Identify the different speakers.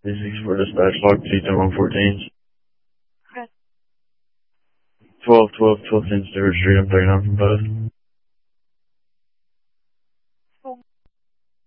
Speaker 1: 364 dispatch, log C-10-114s.
Speaker 2: Okay.
Speaker 1: 1210 Stewart Street, I'm 39 from 5.